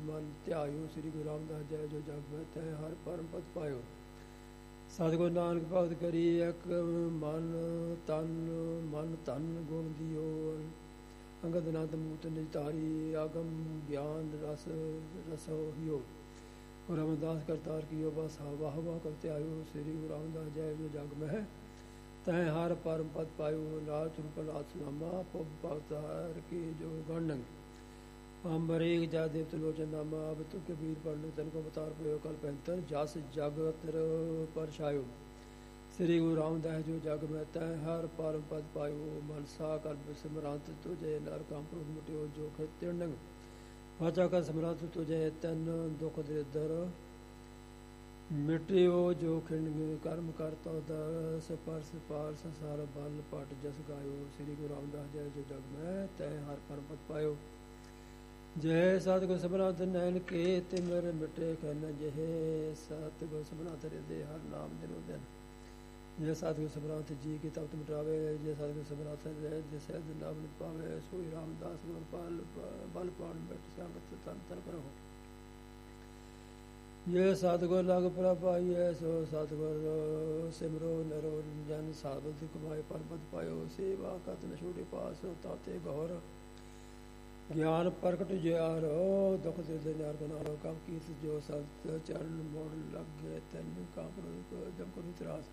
ਮਨ ਧਿਆਇਓ ਸ੍ਰੀ ਗੁਰੂ ਰਾਮਦਾਸ ਜੈ ਜੋ ਜਗ ਮੈਂ ਤੈ ਹਰ ਪਰਮ ਪਦ ਪਾਇਓ। ਸਤਿਗੁਰ ਨਾਨਕ ਭਗਤ ਕਰੀ ਇੱਕ ਮਨ ਧਨ ਗੁਣ ਦਿਓ। ਅੰਗਦ ਨੰਦ ਮੂਤ ਨਿਜ ਧਾਰੀ ਆਗਮ ਗਿਆਨ ਰਸੋ ਹਿਓ। ਗੁਰੂ ਰਾਮਦਾਸ ਕਰਤਾਰ ਕੀਓ ਬਸ ਵਾਹ ਵਾਹ ਕਰ ਧਿਆਇਓ ਸ੍ਰੀ ਗੁਰੂ ਰਾਮਦਾਸ ਜੈ ਜੋ ਜਗ ਮਹਿ ਤੈ ਹਰ ਪਰਮ ਪਦ ਪਾਇਓ। ਲਾਲ ਚੁਰਪਲ ਆਤਨਾਮਾ ਪਬ ਭਗਤ ਹਰ ਕੀ ਜੋ ਗਣ ਅੰਬਰੀਕ ਜਾ ਦੇਵਤ ਲੋਚਨ ਨਾਮਾ ਅਬ ਤੁ ਕਬੀਰ ਪੜ੍ਹਨ ਤਨ ਕੋ ਬਤਾਰ ਪਇਓ ਕਲ ਪੈਂਤਰ ਜਸ ਜਗਤਰ ਪਰਛਾਇਓ। ਸ੍ਰੀ ਗੁਰੂ ਰਾਮਦਾਸ ਜੋ ਜਗ ਮੈਂ ਤੈ ਹਰ ਪਰਮ ਪਦ ਪਾਇਓ। ਮਨਸਾ ਕਰ ਸਿਮਰੰਤ ਤੁਝੇ ਨਰ ਕੰਮ ਕ੍ਰੋਧ ਮਿਟਿਓ ਜੋ ਖਿਰਨੰਗ ਵਾਚਾ ਕਰ ਸਿਮਰੰਤ ਤੁਝੇ ਤਨ ਦੁਖ ਦਰਿਦਰ ਮਿਟਿਓ ਜੋ ਖਿੰਡ ਕਰਮ ਕਰਤਾ ਦਸ ਪਰਸ ਪਾਰ ਸੰਸਾਰ ਬਲ ਪਟ ਜਸ ਗਾਇਓ। ਸ੍ਰੀ ਗੁਰੂ ਰਾਮਦਾਸ ਜੈ ਜੋ ਜਗ ਮੈਂ ਤੈ ਹਰ ਪਰਮ ਪਦ ਪਾਇਓ। ਜੈ ਸਤਿਗੁਰ ਸਿਮਰੰਤ ਨੈਣ ਕੇ ਤਿਮਰ ਮਿਟੇ ਖਨ ਜਿਹੇ ਸਤਿਗੁਰ ਸਿਮਰੰਤ ਹਿਰਦੇ ਹਰ ਨਾਮ ਦਿਨੋ ਦਿਨ। ਜੇ ਸਤਿਗੁਰ ਸਿਮਰੰਤ ਜੀ ਕੀ ਤਪਤ ਮਿਟਾਵੇ ਜੇ ਸਤਿਗੁਰ ਸਿਮਰੰਤ ਜੇ ਸਹਿਜ ਨਾਮ ਨਿਤ ਪਾਵੇ ਸੋਈ ਰਾਮਦਾਸ ਗੁਰ ਬਲ ਪਾਣ ਬੈਠ ਸੰਗਤ ਤਨ ਤਨ ਕਰੋ। ਜੇ ਸਤਿਗੁਰ ਲਗ ਪ੍ਰਭ ਆਈਐ ਸੋ ਸਤਿਗੁਰ ਸਿਮਰੋ ਨਰੋ ਜਨ ਸਾਬਤ ਕਮਾਏ ਪਰਬਤ ਪਾਇਓ। ਸੇਵਾ ਕਤ ਨ ਛੋਟੇ ਪਾਸ ਤਾਤੇ ਗੌਰ ਗਿਆਨ ਪ੍ਰਗਟ ਜਿਆਰੋ ਦੁਖ ਦੇ ਨਾਰ ਬਨਾਰੋ ਕਮ ਕੀਤ ਜੋ ਸਤ ਚਰਨ ਮੋੜ ਲੱਗੇ ਤੈਨੂੰ ਕਾਪੜ ਜਮ ਕੋ ਇਤਰਾਸ।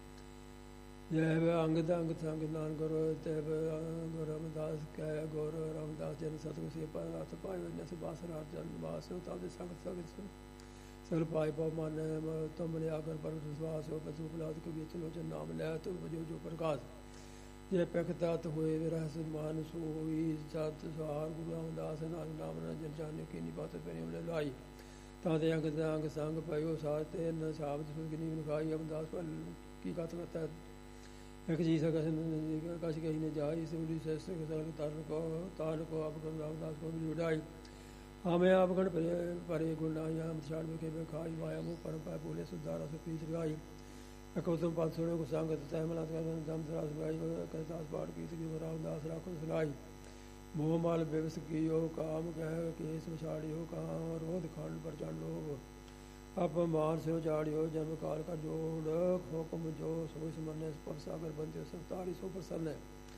ਜੈ ਅੰਗ ਅੰਗ ਸੰਗ ਨਾਨ ਗੁਰੂ ਤੇ ਗੁਰੂ ਰਾਮਦਾਸ ਕਹਿ ਗੁਰੂ ਰਾਮਦਾਸ ਜਨ ਸਤਿਗੁਰ ਸੇ ਪਰਤ ਪਾਇਓ ਨਸ ਬਾਸ ਰਾਜ ਜਨ ਵਾਸ ਤਾਦੇ ਸੰਗਤ ਸੰਗਤ ਸਰ ਪਾਇ ਪਉ ਮਨ ਤੁਮ ਲਿਆ ਕਰ ਪਰ ਵਿਸ਼ਵਾਸ ਹੋ ਪਸੂ ਬਲਾਦ ਕੋ ਵਿੱਚ ਲੋਚਨ ਨਾਮ ਲੈ ਤੁਮ ਜੋ ਜੋ ਪ੍ਰਕਾਸ਼। ਜੇ ਪਿਖਤਾਤ ਹੋਏ ਰਹਿਸ ਮਾਨ ਸੋਈ ਸਤ ਸਹਾਰ ਗੁਰੂ ਰਾਮਦਾਸ ਨਾਮ ਨਾਮ ਜਨ ਜਾਣੇ ਕੀ ਨੀ ਬਾਤ ਪੈ ਉਹਨੇ ਲਾਈ ਤਾਂ ਦੇ ਅੰਗ ਸੰਗ ਪਇਓ ਸਾਰ ਤੇ ਨ ਸਾਬਤ ਸੁਗਨੀ ਵਿਖਾਈ। ਅਮਦਾਸ ਪਰ ਕੀ ਕਤ ਕਰਤਾ ਇੱਕ ਜੀ ਸਕਨ ਕਛ ਕਹੀ ਨੇ ਜਾਈ ਸਿਵਲੀ ਸੈਸ ਤਰਨ ਕੋ ਆਪ ਗੁਰੂ ਰਾਮਦਾਸ ਕੋ ਵੀ ਉਡਾਈ। ਆਵੇਂ ਆਪ ਗਣ ਪਰੇ ਗੁਣਾਇਆ ਮਛਾੜ ਵਿਖੇ ਵਿਖਾਈ ਵਾਇਆ ਮੂੰਹ ਪਰਮ ਪੈ ਬੋਲੇ ਸੁਧਾਰਾ ਸੁਪੀਤ ਗਾਈ। ਕੌਤਮ ਪੰਥ ਸੁਣੋ ਕੋ ਸੰਗਤ ਤੈ ਮਲਾਤ ਕਰਨ ਦਮ ਸਰਾਸ ਗਾਈ ਕਰਤਾਸ ਪਾਠ ਕੀਤੀ ਗੁਰੂ ਰਾਮਦਾਸ ਰਾਖੋ ਸੁਨਾਈ। ਮੋਹ ਮਾਲ ਬਿਵਸ ਕੀਓ ਕਾਮ ਕਹਿ ਕੇਸ ਵਿਛਾੜਿਓ ਕਾਮ ਰੋਧ ਖੰਡ ਪ੍ਰਚੰਡ ਲੋਭ ਅਪਮਾਨ ਸਿਓ ਜਾੜਿਓ ਜਨਮ ਕਾਲ ਕਾ ਜੋੜ ਹੁਕਮ ਜੋ ਸੋਈ ਸਮਨੇ ਪਰ ਸਾਗਰ ਬੰਦਿਓ ਸਤਾਰੀ ਸੋ ਪ੍ਰਸੰਨ।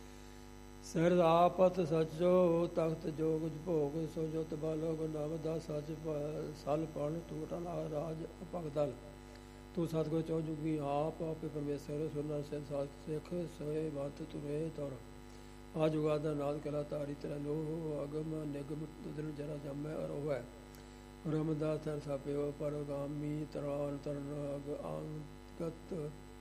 ਸਿਰ ਆਪਤ ਸਚੋ ਤਖਤ ਜੋਗ ਭੋਗ ਸੋ ਜੁਤ ਬਾਲੋ ਗੁਰੂ ਨਾਮਦਾਸ ਸਚ ਸਲ ਪਣ ਟੂਟਾ ਰਾਜ ਭਗਦਲ। ਤੂੰ ਸਤਿਗੁਰ ਚੌ ਜੁਗੀ ਆਪ ਆਪੇ ਪਰਮੇਸ਼ਰ ਸੁਰਨਾ ਸਿਰ ਸਾਧ ਸਿੱਖ ਸੋਏ ਵਤ ਤੁਰੇ ਤੁਰ ਆ ਜੁਗਾਦਾ ਨਾਦ ਕਲਾ ਤਾਰੀ ਤੇਰਾ ਲੋਹ ਅਗਮ ਨਿਗਮ ਤੁਦਨ ਜਰਾ ਜਮੈ ਅਰੋਹੈ। ਰਾਮਦਾਸ ਤਰ ਸਾਪਿਓ ਪਰਗਾਮੀ ਤਰਾਨ ਤਰਨ ਅਗ ਅੰਗਤ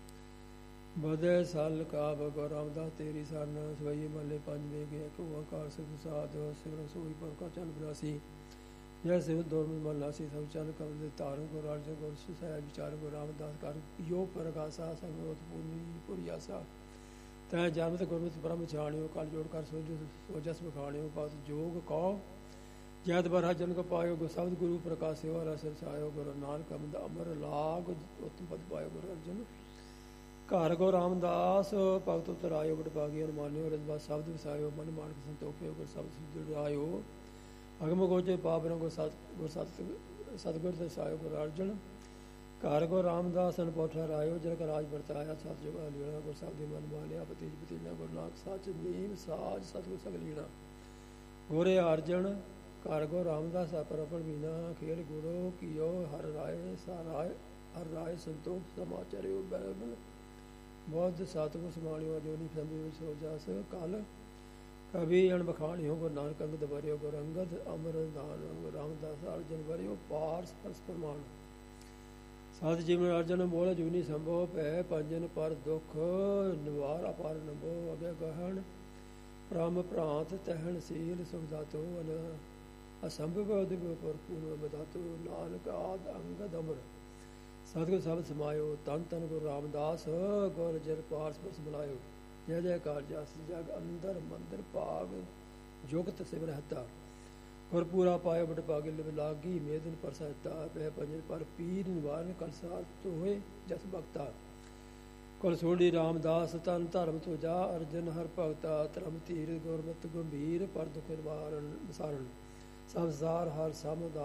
ਬਦੇ ਸਲ ਕਾਬ ਗੁਰੂ ਰਾਮਦਾਸ ਤੇਰੀ ਸਰਨ ਸਵਈ ਮੱਲੇ ਪੰਜ ਵੇ ਗਏ ਕੋ ਓੰਕਾਰ ਸਿਧ ਸਾਧ ਸਿਮਰਨ ਸੋਈ ਪਰ ਕਾ ਚੰਨ ਬਿਰਾਸੀ। ਜੈ ਸਿਵ ਦੋਰਮ ਮਲਾਸੀ ਸਭ ਚੰਨ ਕਮ ਦੇ ਧਾਰਨ ਗੁਰੂ ਰਾਜ ਗੁਰ ਸਹਿਜ ਵਿਚਾਰ ਗੁਰੂ ਰਾਮਦਾਸ ਕਰ ਯੋ ਪ੍ਰਗਾਸਾ ਸੰਗੋਤ ਪੂਰਨੀ ਪੁਰੀਆਸਾ। ਤੈ ਜਨਮਤ ਗੁਰਮਤਿ ਬ੍ਰਹਮ ਜਾਣਿਓ ਕਲ ਜੋੜ ਕਰ ਸੋ ਜਸ ਬਖਾਣਿਓ ਪਤ ਜੋਗ ਕਉ ਜੈਤ ਬਰਾ ਜਨ ਕੋ ਪਾਇਓ ਗੁਰ ਸ਼ਬਦ ਗੁਰੂ ਪ੍ਰਕਾਸਿਓ ਰਸ ਰਸਾਇਓ। ਗੁਰੂ ਨਾਨਕ ਅਮਦ ਅਮਰ ਲਾਗ ਉਤਮ ਪਦ ਪਾਇਓ। ਗੁਰੂ ਅਰਜਨ ਘਰ ਗੁਰੂ ਰਾਮਦਾਸ ਭਗਤ ਉਤਰਾਇਓ ਬਟ ਭਾਗੀ ਅਨੁਮਾਨਿਓ ਰਜਵਾ ਸ਼ਬਦ ਵਸਾਇਓ ਮਨ ਮਾਨਕ ਸੰਤੋਖਿਓ ਗੁਰ ਸ਼ਬਦ ਜੁੜਾਇਓ। ਅਗਮ ਗੋਚੇ ਪਾਪ ਨ ਗੁਰ ਸਤਿਗੁਰ ਦੇ ਸਾਇਓ। ਗੁਰੂ ਅਰਜਨ ਘਰ ਗੁਰੂ ਰਾਮਦਾਸ ਅਨ ਪੋਠਾ ਰਾਇਓ ਜਨ ਕਾ ਰਾਜ ਵਰਤਾਇਆ ਸਤ ਜੁਗਾ ਲੀਣਾ ਗੁਰ ਸਾਹਿਬ ਦੇ ਮਨ ਮਾਨਿਆ ਪਤੀਜ ਪਤੀਨਾ ਗੁਰੂ ਨਾਨਕ ਸੱਚ ਨੀਮ ਸਾਜ ਸਤਿਗੁਰ ਸਭ ਲੀਣਾ। ਗੋਰੇ ਅਰਜਨ ਘਰ ਗੁਰੂ ਰਾਮਦਾਸ ਆਪਰਪਣ ਮੀਨਾ ਖੇਲ ਗੁਰੂ ਕੀਓ ਹਰ ਰਾਏ ਸਾਰਾਏ ਹਰ ਰਾਏ ਸੰਤੋਖ ਸਮਾਚਰਿਓ ਬੈਬਲ ਬੁੱਧ ਸਤਿਗੁਰ ਸਮਾਣਿਓ ਜੋ ਨੀ ਸੰਭੀ ਵਿੱਚ ਹੋ ਜਾਸ ਕਲ ਕਵੀ ਅਣ ਬਖਾਣਿਓ। ਗੁਰੂ ਨਾਨਕ ਅੰਗਦ ਵਰਿਓ ਗੁਰ ਅੰਗਦ ਅਮਰਦਾਨ ਗੁਰੂ ਰਾਮਦਾਸ ਅਰਜਨ ਵਰਿਓ ਪਾਰਸ ਪਰਸ ਪ੍ਰਮਾਣ। ਸਤ ਜੀਵਨ ਅਰਜਨ ਮੋਲ ਜੂਨੀ ਸੰਭੋ ਭੈ ਪੰਜਨ ਪਰ ਦੁਖ ਨਿਵਾਰ ਅਪਾਰ ਨਭੋ ਅਗੇ ਗਹਣ ਪ੍ਰਮ ਭ੍ਰਾਂਤ ਤਹਿਣ ਸੀਲ ਸੁਖਦਾਤੋ ਅਨ ਅਸੰਭਵ ਦਿਵ ਪਰਪੂਰ ਬਦਾਤੋ। ਨਾਨਕ ਆਦ ਅੰਗਦ ਅਮਰ ਸਤਿਗੁਰ ਸਬਦ ਸਮਾਇਓ ਤਨ ਤਨ ਗੁਰੂ ਰਾਮਦਾਸ ਗੁਰ ਜਰ ਪਾਰਸ ਪਰਸ ਬੁਲਾਇਓ। ਜੈ ਜੈਕਾਰ ਜਸ ਜਗ ਅੰਦਰ ਮੰਦਰ ਭਾਗ ਜੁਗਤ ਸਿਮਰ ਹਤਾ। ਗੁਰ ਪੂਰਾ ਪਾਇਓ ਬਟ ਭਾਗੇ ਲਿਵ ਲਾਗੀ ਮੇਦਨ ਪਰਸਹਿਤਾ ਪੈ ਪੰਜਨ ਪਰ ਪੀਰ ਨਿਵਾਰਨ ਕਲ ਸਾਥ ਹੋਏ ਜਸ ਭਗਤਾ। ਕੁਲ ਸੋਢੀ ਰਾਮਦਾਸ ਤਨ ਧਰਮ ਤੁਜਾ ਅਰਜਨ ਹਰ ਭਗਤਾ। ਧਰਮ ਧੀਰ ਗੁਰਮਤਿ ਗੰਭੀਰ ਪਰ ਦੁਖ ਨਿਵਾਰਨ ਵਿਸਾਰਨ ਸੰਸਾਰ ਹਰ ਸਮਦਾ